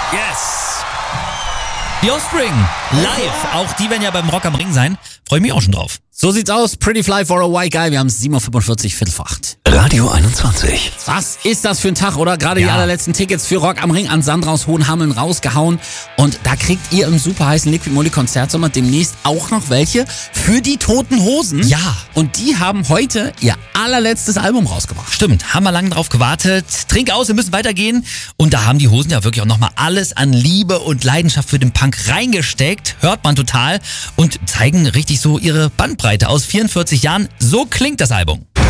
Yes! The Offspring, live. Auch die werden ja beim Rock am Ring sein. Freue ich mich auch schon drauf. So sieht's aus. Pretty Fly for a White Guy. Wir haben 7.45 Uhr, Viertel vor 8. Radio 21. Was ist das für ein Tag, oder? Gerade die Ja. allerletzten Tickets für Rock am Ring an Sandra aus Hohenhameln rausgehauen. Und da kriegt ihr im super heißen Liquid Moly Konzertsommer demnächst auch noch welche für die Toten Hosen. Ja. Und die haben heute ihr allerletztes Album rausgebracht. Stimmt, haben wir lange drauf gewartet. Trink aus, wir müssen weitergehen. Und da haben die Hosen ja wirklich auch nochmal alles an Liebe und Leidenschaft für den Punk reingesteckt. Hört man total. Und zeigen richtig so ihre Bandbreite aus 44 Jahren. So klingt das Album.